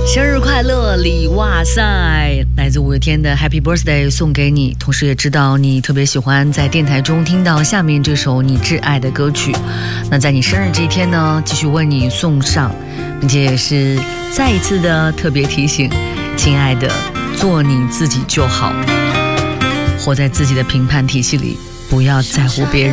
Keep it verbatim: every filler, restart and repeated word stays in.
生日快乐，李哇塞！来自五月天的 Happy Birthday 送给你，同时也知道你特别喜欢在电台中听到下面这首你挚爱的歌曲。那在你生日这一天呢，继续为你送上，并且也是再一次的特别提醒，亲爱的，做你自己就好，活在自己的评判体系里，不要在乎别人